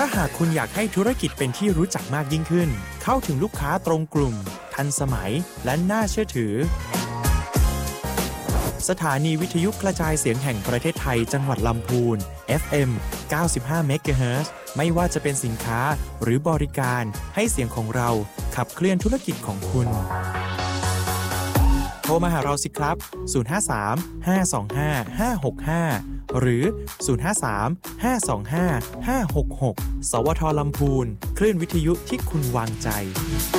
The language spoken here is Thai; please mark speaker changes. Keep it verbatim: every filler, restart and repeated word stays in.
Speaker 1: หากคุณอยากให้ธุรกิจเป็นที่รู้จักมากยิ่งขึ้นเข้าถึงลูกค้าตรงกลุ่มทันสมัยและน่าเชื่อถือสถานีวิทยุกระจายเสียงแห่งประเทศไทยจังหวัดลำพูน เอฟ เอ็ม เก้าสิบห้า เมกะเฮิรตซ์ ไม่ว่าจะเป็นสินค้าหรือบริการให้เสียงของเราขับเคลื่อนธุรกิจของคุณโทรมาหาเราสิครับศูนย์ ห้า สาม ห้า สอง ห้า ห้า หก ห้าหรือศูนย์ ห้า สาม ห้า สอง ห้า ห้า หก หกสวทลำพูนคลื่นวิทยุที่คุณวางใจ